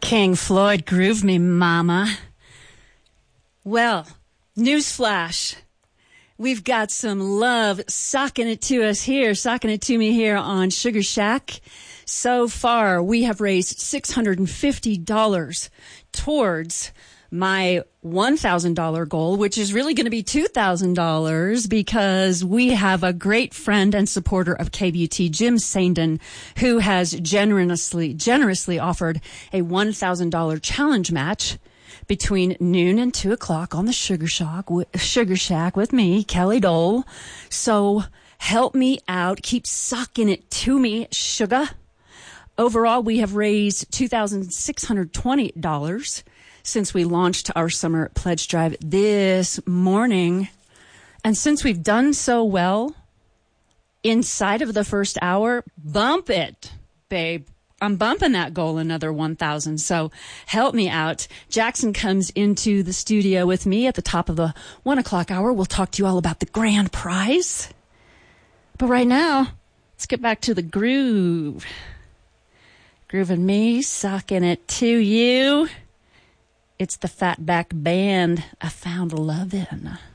King Floyd, groove me, mama. Well, newsflash. We've got some love socking it to me here on Sugar Shack. So far, we have raised $650 towards my $1,000 goal, which is really going to be $2,000 because we have a great friend and supporter of KBUT, Jim Sandin, who has generously offered a $1,000 challenge match between noon and 2 o'clock on the Sugar Shack with me, Kelly Dole. So help me out. Keep socking it to me, sugar. Overall, we have raised $2,620 since we launched our summer pledge drive this morning. And since we've done so well inside of the first hour, bump it, babe. I'm bumping that goal another 1,000. So help me out. Jackson comes into the studio with me at the top of the 1 o'clock hour. We'll talk to you all about the grand prize. But right now, let's get back to the groove. Grooving me, socking it to you. It's the Fatback Band I found love in.